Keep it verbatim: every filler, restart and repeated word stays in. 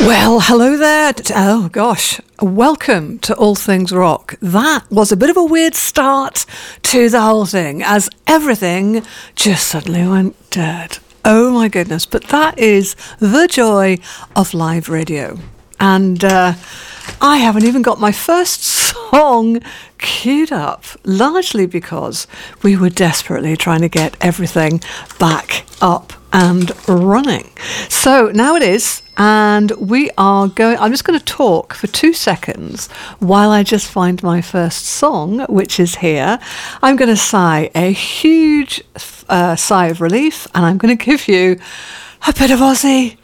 Well, hello there. Oh, gosh. Welcome to All Things Rock. That was a bit of a weird start to the whole thing, as everything just suddenly went dead. Oh, my goodness. But that is the joy of live radio. And uh, I haven't even got my first song queued up, largely because we were desperately trying to get everything back up and running. So now it is, and we are going, I'm just going to talk for two seconds while I just find my first song, which is here. I'm going to sigh a huge uh, sigh of relief, and I'm going to give you a bit of Aussie